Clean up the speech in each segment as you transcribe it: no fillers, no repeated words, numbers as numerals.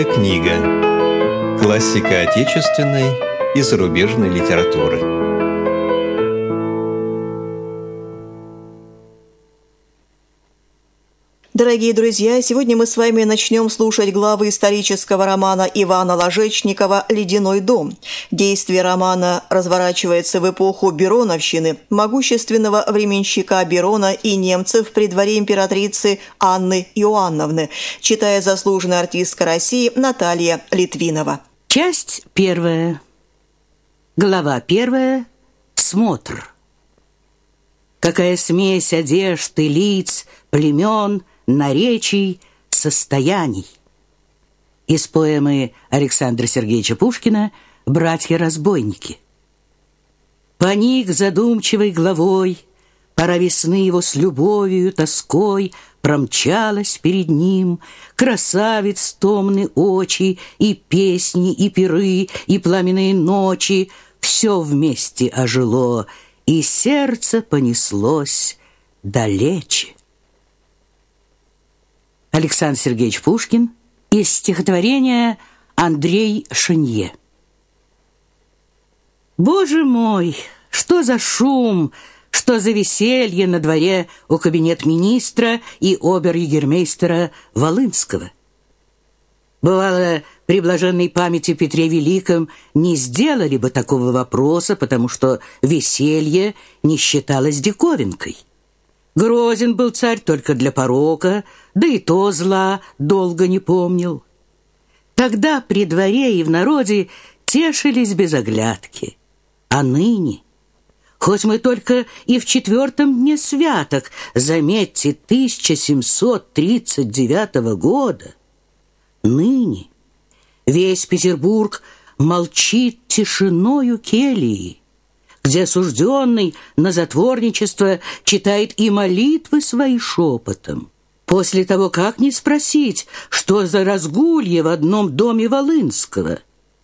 Книга. Классика отечественной и зарубежной литературы. Дорогие друзья, сегодня мы с вами начнем слушать главы исторического романа Ивана Ложечникова «Ледяной дом». Действие романа разворачивается в эпоху Бероновщины, могущественного временщика Берона и немцев при дворе императрицы Анны Иоанновны, читая заслуженная артистка России Наталья Литвинова. Часть первая. Глава первая. Смотр. Какая смесь одежд и лиц, племен, наречий, состояний. Из поэмы Александра Сергеевича Пушкина «Братья-разбойники». Поник задумчивой главой, пора весны его с любовью, тоской промчалась перед ним, красавиц томны очи, и песни, и пиры, и пламенные ночи, все вместе ожило, и сердце понеслось далече. Александр Сергеевич Пушкин из стихотворения Андрей Шенье. Боже мой, что за шум, что за веселье на дворе у кабинет-министра и обер-егермейстера Волынского. Бывало, при блаженной памяти Петре Великом не сделали бы такого вопроса, потому что веселье не считалось диковинкой. Грозен был царь только для порока, да и то зла долго не помнил. Тогда при дворе и в народе тешились без оглядки. А ныне, хоть мы только и в 4-м дне святок, заметьте, 1739 года, ныне весь Петербург молчит тишиною келии, где осужденный на затворничество читает и молитвы свои шепотом. После того, как не спросить, что за разгулье в одном доме Волынского?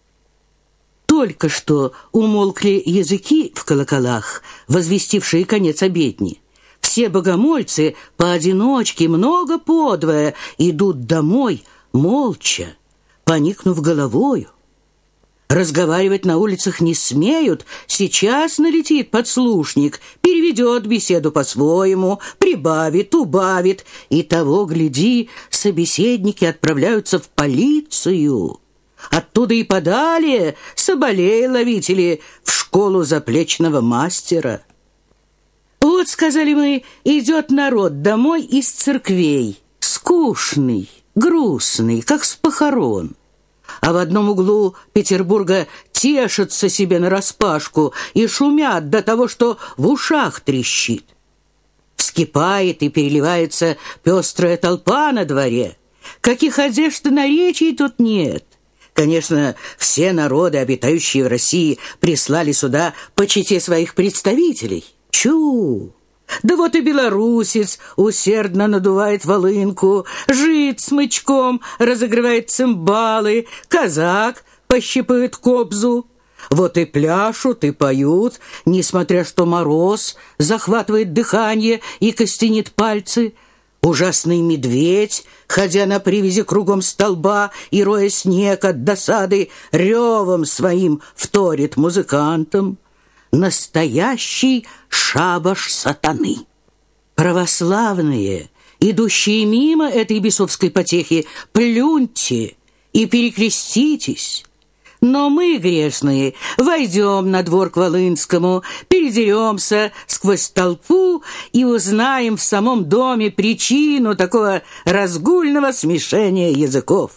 Только что умолкли языки в колоколах, возвестившие конец обедни. Все богомольцы поодиночке, много подвое, идут домой молча, поникнув головою. Разговаривать на улицах не смеют, сейчас налетит подслушник, переведет беседу по-своему, прибавит, убавит, и того, гляди, собеседники отправляются в полицию. Оттуда и подалее соболей ловители в школу заплечного мастера. Вот, сказали мы, идет народ домой из церквей, скучный, грустный, как с похорон. А в одном углу Петербурга тешатся себе нараспашку и шумят до того, что в ушах трещит. Вскипает и переливается пестрая толпа на дворе. Каких одежд и наречий тут нет. Конечно, все народы, обитающие в России, прислали сюда по чете своих представителей. Чу! Да вот и белорусец усердно надувает волынку, жид смычком разогревает цимбалы, казак пощипывает кобзу. Вот и пляшут, и поют, несмотря что мороз захватывает дыхание и костенит пальцы. Ужасный медведь, ходя на привязи кругом столба и роя снег от досады, ревом своим вторит музыкантам. Настоящий шабаш сатаны. Православные, идущие мимо этой бесовской потехи, плюньте и перекреститесь. Но мы, грешные, войдем на двор к Волынскому, передеремся сквозь толпу и узнаем в самом доме причину такого разгульного смешения языков.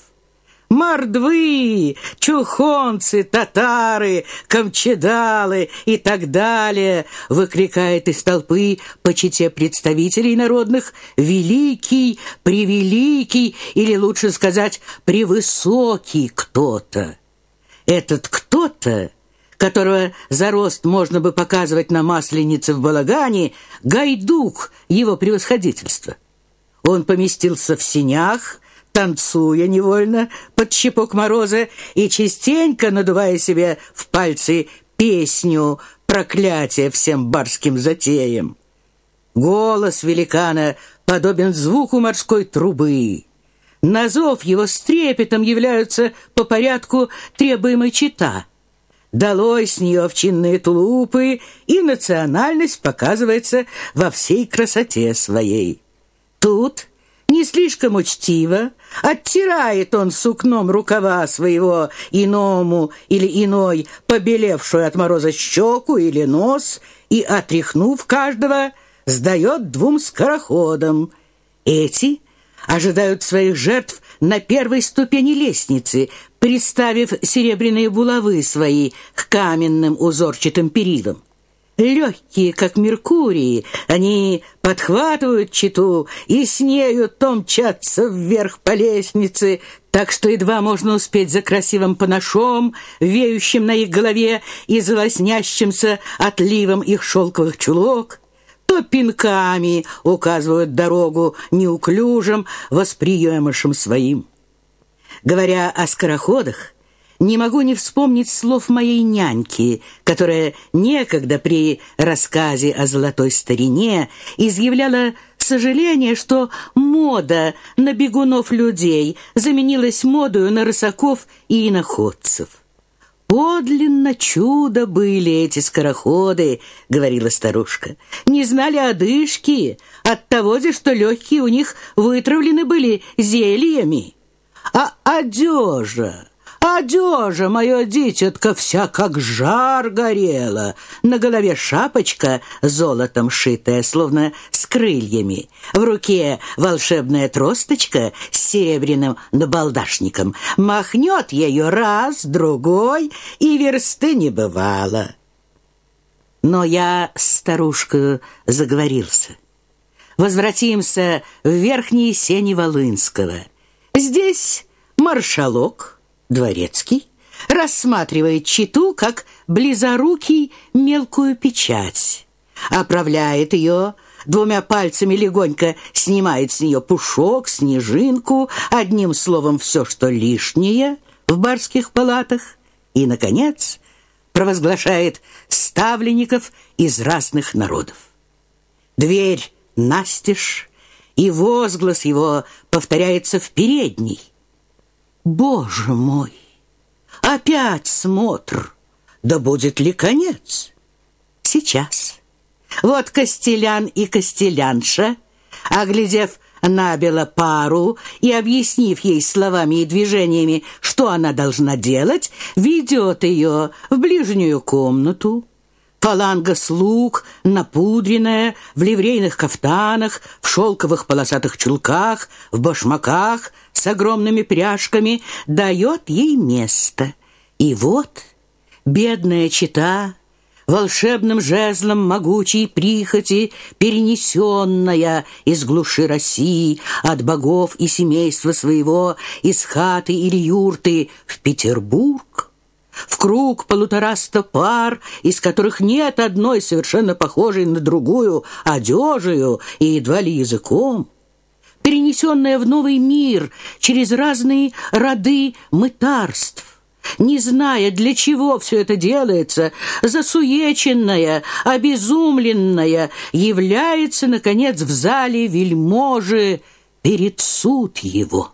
Мордвы, чухонцы, татары, камчедалы и так далее, выкликает из толпы по чете представителей народных великий, превеликий, или лучше сказать, превысокий кто-то. Этот кто-то, которого за рост можно бы показывать на Масленице в балагане, гайдук его превосходительства. Он поместился в сенях, танцуя невольно под щепок мороза и частенько надувая себе в пальцы песню проклятия всем барским затеям. Голос великана подобен звуку морской трубы. На зов его с трепетом являются по порядку требуемой чета. Долой с нее овчинные тулупы, и национальность показывается во всей красоте своей. Тут не слишком учтиво оттирает он сукном рукава своего иному или иной побелевшую от мороза щеку или нос и, отряхнув каждого, сдает двум скороходам. Эти ожидают своих жертв на первой ступени лестницы, приставив серебряные булавы свои к каменным узорчатым перилам. Легкие, как Меркурий, они подхватывают чету и с нею то мчатся вверх по лестнице, так что едва можно успеть за красивым панашом, веющим на их голове и залоснящимся отливом их шелковых чулок, то пинками указывают дорогу неуклюжим восприемышам своим. Говоря о скороходах, не могу не вспомнить слов моей няньки, которая некогда при рассказе о золотой старине изъявляла сожаление, что мода на бегунов людей заменилась модою на рысаков и иноходцев. «Подлинно чудо были эти скороходы», — говорила старушка. «Не знали одышки от того же, что легкие у них вытравлены были зельями. А одежа, мое дитятко, вся как жар горела. На голове шапочка золотом шитая, словно с крыльями. В руке волшебная тросточка с серебряным набалдашником. Махнет ею раз, другой, и версты не бывало». Но я с старушкой заговорился. Возвратимся в верхние сени Волынского. Здесь маршалок Дворецкий рассматривает чету, как близорукий мелкую печать. Оправляет ее, двумя пальцами легонько снимает с нее пушок, снежинку, одним словом, все, что лишнее в барских палатах, и, наконец, провозглашает ставленников из разных народов. Дверь настежь, и возглас его повторяется в передней. Боже мой! Опять смотр! Да будет ли конец? Сейчас. Вот костелян и костелянша, оглядев набело пару и объяснив ей словами и движениями, что она должна делать, ведет ее в ближнюю комнату. Фаланга слуг, напудренная, в ливрейных кафтанах, в шелковых полосатых чулках, в башмаках с огромными пряжками, дает ей место. И вот бедная чета, волшебным жезлом могучей прихоти, перенесенная из глуши России, от богов и семейства своего, из хаты или юрты в Петербург, в круг 150 пар, из которых нет одной совершенно похожей на другую одежею и едва ли языком, перенесенная в новый мир через разные роды мытарств, не зная, для чего все это делается, засуеченная, обезумленная, является, наконец, в зале вельможи перед суд его.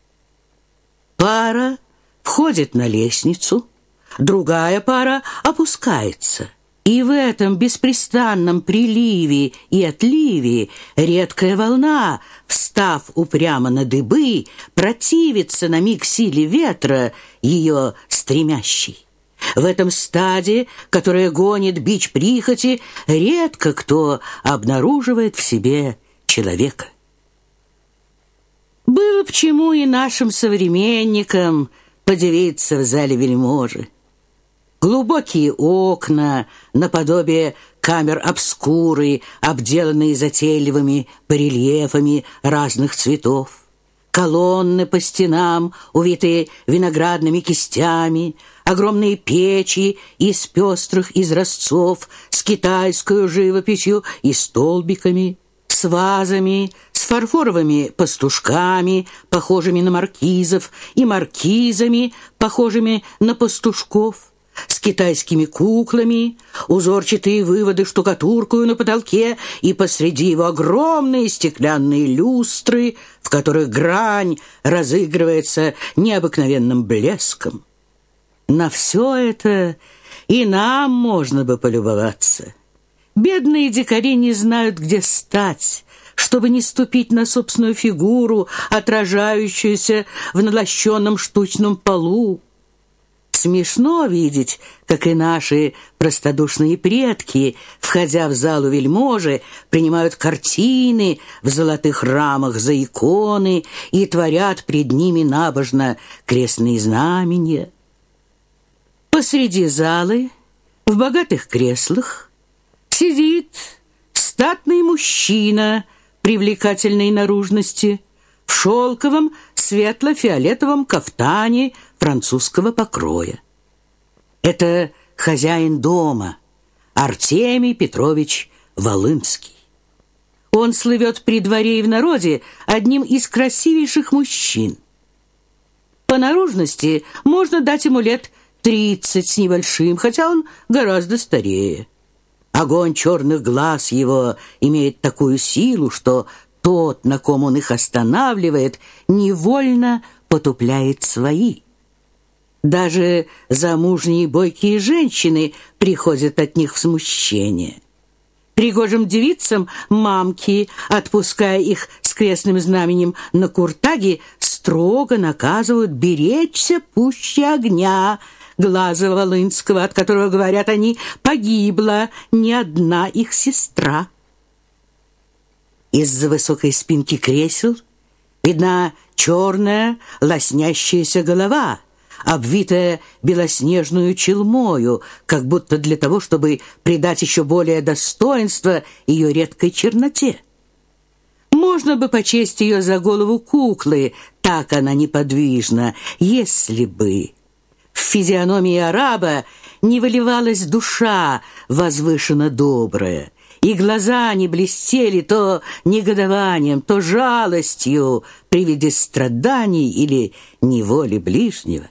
Пара входит на лестницу, другая пара опускается, и в этом беспрестанном приливе и отливе редкая волна, встав упрямо на дыбы, противится на миг силе ветра, ее стремящей. В этом стаде, которое гонит бич прихоти, редко кто обнаруживает в себе человека. Было б чему и нашим современникам подивиться в зале вельможи. Глубокие окна, наподобие камер обскуры, обделанные затейливыми барельефами разных цветов, колонны по стенам, увитые виноградными кистями, огромные печи из пестрых изразцов с китайской живописью и столбиками, с вазами, с фарфоровыми пастушками, похожими на маркизов, и маркизами, похожими на пастушков, с китайскими куклами, узорчатые выводы штукатуркою на потолке, и посреди его огромные стеклянные люстры, в которых грань разыгрывается необыкновенным блеском. На все это и нам можно бы полюбоваться. Бедные дикари не знают, где стать, чтобы не ступить на собственную фигуру, отражающуюся в налощенном штучном полу. Смешно видеть, как и наши простодушные предки, входя в залу вельможи, принимают картины в золотых рамах за иконы и творят пред ними набожно крестные знамения. Посреди залы, в богатых креслах, сидит статный мужчина привлекательной наружности в шелковом светло-фиолетовом кафтане французского покроя. Это хозяин дома, Артемий Петрович Волынский. Он слывет при дворе и в народе одним из красивейших мужчин. По наружности можно дать ему лет 30 с небольшим, хотя он гораздо старее. Огонь черных глаз его имеет такую силу, что тот, на ком он их останавливает, невольно потупляет свои. Даже замужние бойкие женщины приходят от них в смущение. Пригожим девицам мамки, отпуская их с крестным знаменем на куртаге, строго наказывают беречься пуще огня глаза Волынского, от которого, говорят они, погибла не одна их сестра. Из-за высокой спинки кресел видна черная лоснящаяся голова, обвитая белоснежную челмою, как будто для того, чтобы придать еще более достоинства ее редкой черноте. Можно бы почесть ее за голову куклы, так она неподвижна, если бы в физиономии араба не выливалась душа возвышенно добрая, и глаза не блестели то негодованием, то жалостью при виде страданий или неволи ближнего.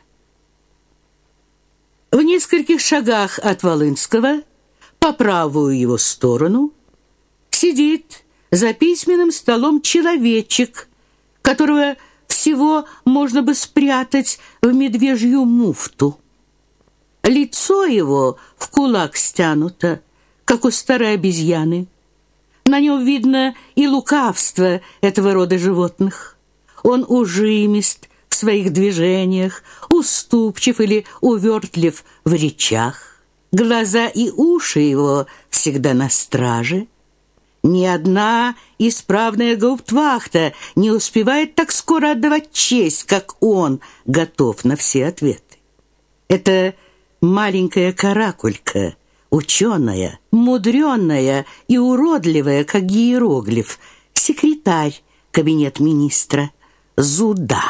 В нескольких шагах от Волынского, по правую его сторону, сидит за письменным столом человечек, которого всего можно бы спрятать в медвежью муфту. Лицо его в кулак стянуто, как у старой обезьяны. На нем видно и лукавство этого рода животных. Он ужимист в своих движениях, уступчив или увертлив в речах. Глаза и уши его всегда на страже. Ни одна исправная гауптвахта не успевает так скоро отдавать честь, как он готов на все ответы. Это маленькая каракулька, ученая, мудренная и уродливая, как иероглиф, секретарь кабинета министра Зуда.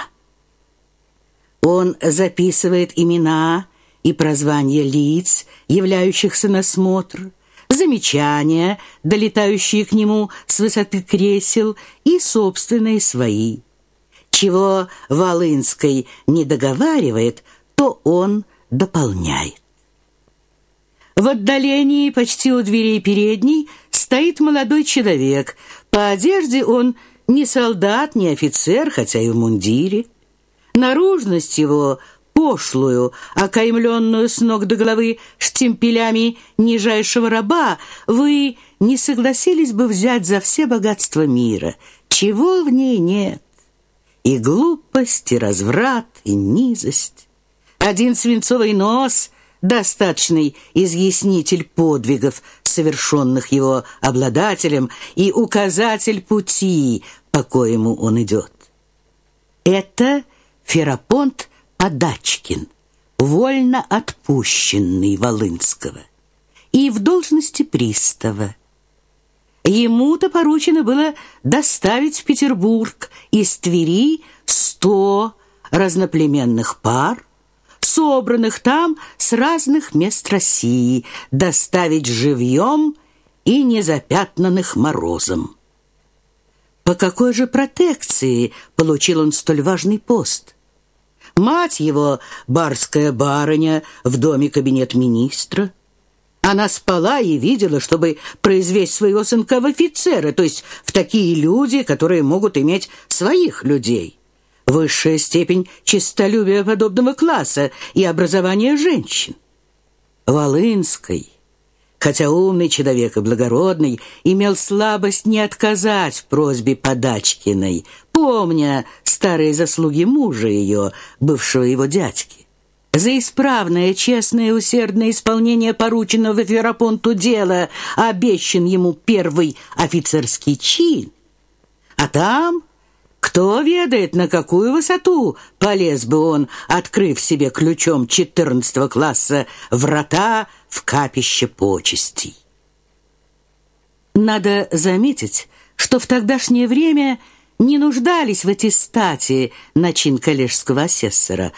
Он записывает имена и прозвания лиц, являющихся на смотр, замечания, долетающие к нему с высоты кресел, и собственные свои. Чего Волынский не договаривает, то он дополняет. В отдалении, почти у дверей передней, стоит молодой человек. По одежде он не солдат, не офицер, хотя и в мундире. Наружность его пошлую, окаймленную с ног до головы штемпелями нижайшего раба, вы не согласились бы взять за все богатства мира, чего в ней нет. И глупость, и разврат, и низость. Один свинцовый нос — достаточный изъяснитель подвигов, совершенных его обладателем, и указатель пути, по коему он идет. Это Ферапонт Подачкин, вольно отпущенный Волынского, и в должности пристава. Ему-то поручено было доставить в Петербург из Твери 100 разноплеменных пар, собранных там с разных мест России, доставить живьем и незапятнанных морозом. По какой же протекции получил он столь важный пост? Мать его, барская барыня, в доме кабинет министра. Она спала и видела, чтобы произвести своего сынка в офицера, то есть в такие люди, которые могут иметь своих людей. Высшая степень честолюбия подобного класса и образования женщин. Волынской, хотя умный человек и благородный, имел слабость не отказать в просьбе Подачкиной, помня старые заслуги мужа ее, бывшего его дядьки. За исправное, честное и усердное исполнение порученного Ферапонту дела обещан ему первый офицерский чин. А там, кто ведает, на какую высоту полез бы он, открыв себе ключом 14 класса врата в капище почестей. Надо заметить, что в тогдашнее время не нуждались в аттестате на чин коллежского асессора.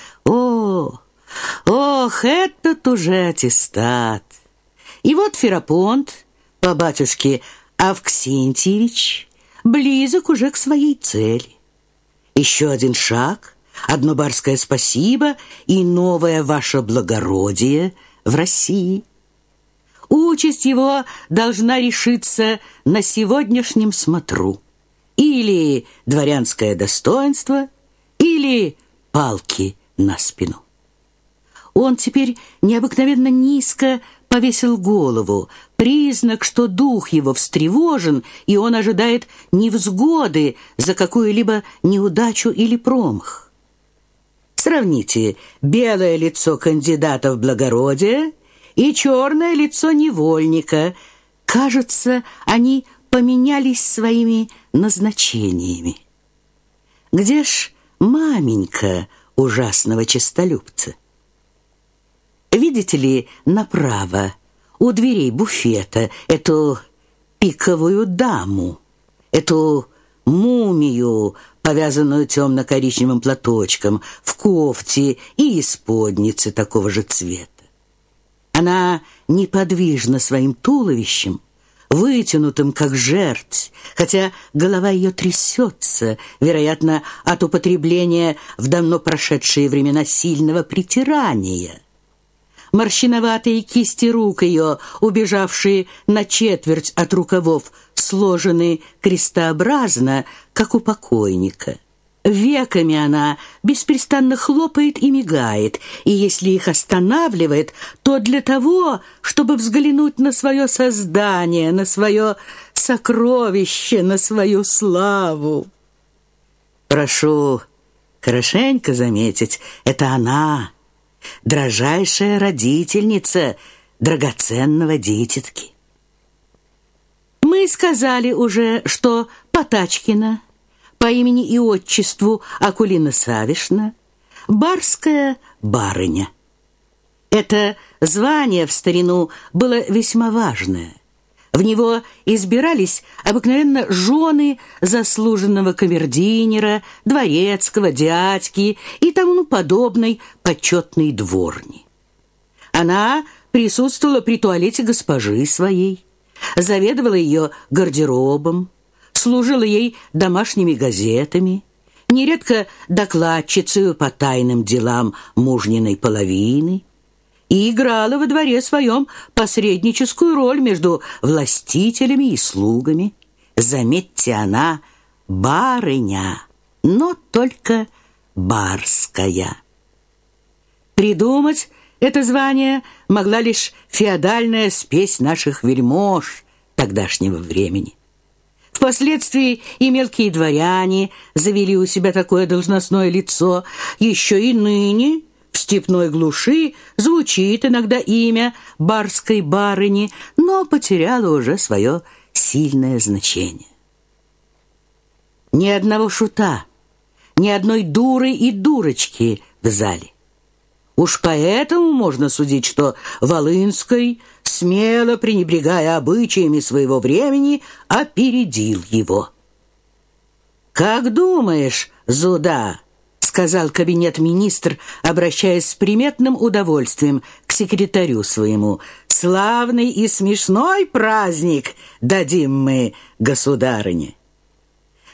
Ох, этот уже аттестат! И вот Ферапонт, по батюшке Авксентьевич, близок уже к своей цели. Еще один шаг, одно барское спасибо и новое ваше благородие в России. Участь его должна решиться на сегодняшнем смотру. Или дворянское достоинство, или палки на спину. Он теперь необыкновенно низко повесил голову, признак, что дух его встревожен, и он ожидает невзгоды за какую-либо неудачу или промах. Сравните белое лицо кандидата в благородие и черное лицо невольника. Кажется, они поменялись своими назначениями. Где ж маменька ужасного честолюбца? Видите ли, направо, у дверей буфета, эту пиковую даму, эту мумию, повязанную темно-коричневым платочком, в кофте и исподнице такого же цвета. Она неподвижна своим туловищем, вытянутым, как жерть, хотя голова ее трясется, вероятно, от употребления в давно прошедшие времена сильного притирания. Морщиноватые кисти рук ее, убежавшие на четверть от рукавов, сложены крестообразно, как у покойника. Веками она беспрестанно хлопает и мигает, и если их останавливает, то для того, чтобы взглянуть на свое создание, на свое сокровище, на свою славу. Прошу хорошенько заметить, это она, дрожайшая родительница драгоценного дитятки. Мы сказали уже, что Потачкина по имени и отчеству Акулина Савишна барская барыня. Это звание в старину было весьма важное. В него избирались обыкновенно жены заслуженного камердинера, дворецкого, дядьки и тому подобной почетной дворни. Она присутствовала при туалете госпожи своей, заведовала ее гардеробом, служила ей домашними газетами, нередко докладчицею по тайным делам мужниной половины, и играла во дворе своем посредническую роль между властителями и слугами. Заметьте, она барыня, но только барская. Придумать это звание могла лишь феодальная спесь наших вельмож тогдашнего времени. Впоследствии и мелкие дворяне завели у себя такое должностное лицо, еще и ныне в степной глуши звучит иногда имя барской барыни, но потеряло уже свое сильное значение. Ни одного шута, ни одной дуры и дурочки в зале. Уж поэтому можно судить, что Волынской, смело пренебрегая обычаями своего времени, опередил его. «Как думаешь, Зуда?» — сказал кабинет-министр, обращаясь с приметным удовольствием к секретарю своему. «Славный и смешной праздник дадим мы государыне».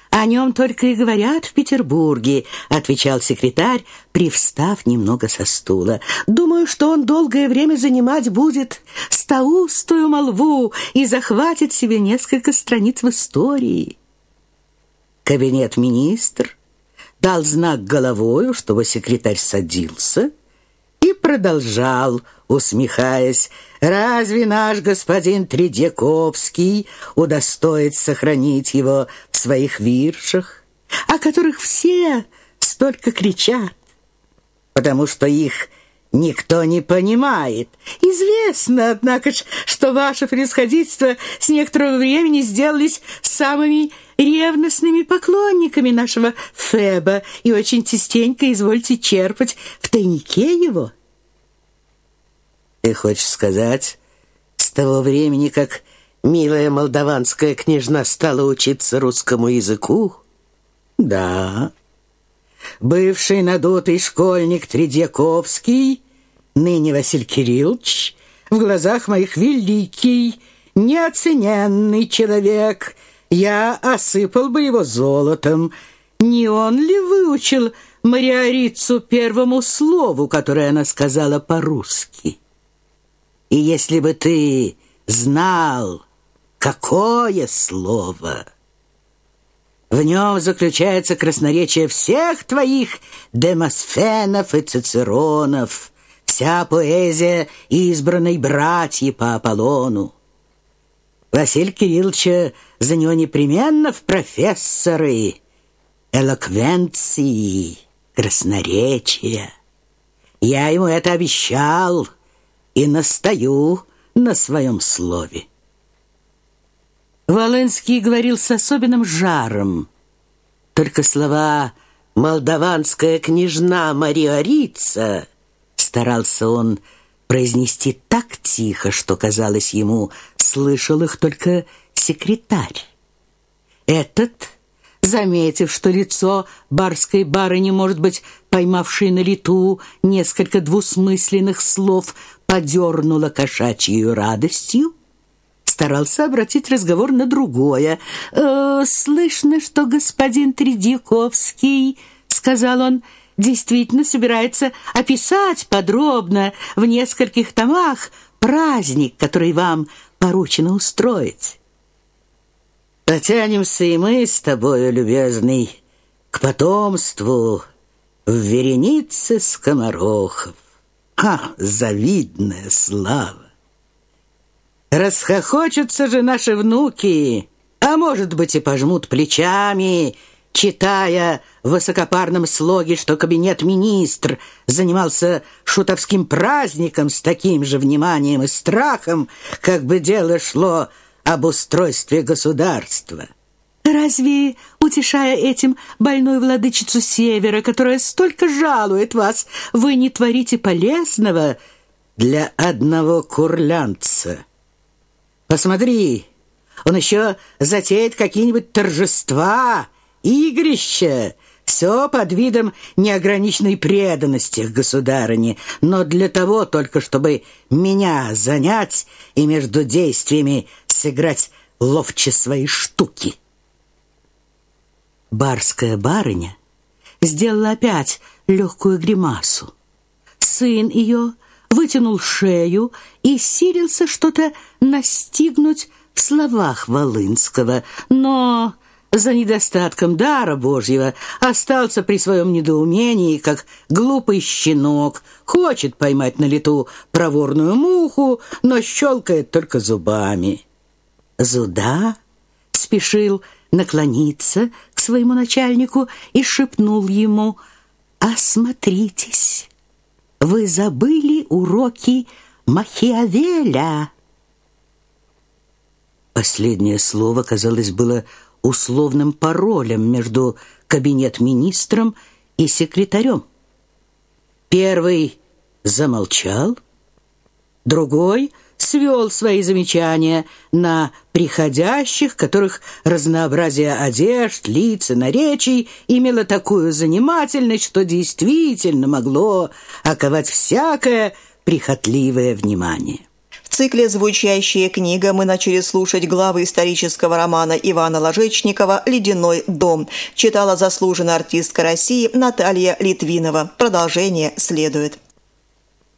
«О нем только и говорят в Петербурге», — отвечал секретарь, привстав немного со стула. «Думаю, что он долгое время занимать будет стоустую молву и захватит себе несколько страниц в истории». Кабинет министр дал знак головою, чтобы секретарь садился, и продолжал, усмехаясь: «Разве наш господин Тредьяковский удостоит сохранить его в своих виршах, о которых все столько кричат, потому что их никто не понимает? Известно, однако ж, что ваше превосходительство с некоторого времени сделались самыми ревностными поклонниками нашего Феба и очень частенько извольте черпать в тайнике его». «Ты хочешь сказать, с того времени, как милая молдаванская княжна стала учиться русскому языку?» «Да. Бывший надутый школьник Тредьяковский, ныне Василий Кириллович, в глазах моих великий, неоцененный человек. Я осыпал бы его золотом. Не он ли выучил Мариорицу первому слову, которое она сказала по-русски? И если бы ты знал, какое слово, в нем заключается красноречие всех твоих Демосфенов и Цицеронов, вся поэзия избранной братьи по Аполлону. Василия Кирилловича за него непременно в профессоры элоквенции, красноречия. Я ему это обещал и настаю на своем слове». Волынский говорил с особенным жаром. Только слова «молдаванская княжна Мариорица» старался он произнести так тихо, что, казалось ему, слышал их только секретарь. Этот, заметив, что лицо барской барыни, может быть, поймавшей на лету несколько двусмысленных слов, подернуло кошачьей радостью, старался обратить разговор на другое. «Слышно, что господин Тредьяковский, — сказал он, — действительно собирается описать подробно в нескольких томах праздник, который вам поручено устроить. Потянемся и мы с тобою, любезный, к потомству в веренице скоморохов. Завидная слава! Расхохочутся же наши внуки, а может быть и пожмут плечами, читая в высокопарном слоге, что кабинет-министр занимался шутовским праздником с таким же вниманием и страхом, как бы дело шло об устройстве государства. Разве, утешая этим больную владычицу Севера, которая столько жалует вас, вы не творите полезного для одного курлянца? Посмотри, он еще затеет какие-нибудь торжества, игрища, все под видом неограниченной преданности к государыне, но для того только, чтобы меня занять и между действиями сыграть ловче свои штуки. Барская барыня сделала опять легкую гримасу. Сын ее вытянул шею и силился что-то настигнуть в словах Волынского, но за недостатком дара Божьего остался при своем недоумении, как глупый щенок, хочет поймать на лету проворную муху, но щелкает только зубами. Зуда спешил наклониться к своему начальнику и шепнул ему: «Осмотритесь, вы забыли уроки Махиавеля». Последнее слово, казалось, было условным паролем между кабинет-министром и секретарем. Первый замолчал, другой свел свои замечания на приходящих, которых разнообразие одежд, лиц и наречий имело такую занимательность, что действительно могло оковать всякое прихотливое внимание. В цикле «Звучащая книга» мы начали слушать главы исторического романа Ивана Ложечникова «Ледяной дом». Читала заслуженная артистка России Наталья Литвинова. Продолжение следует.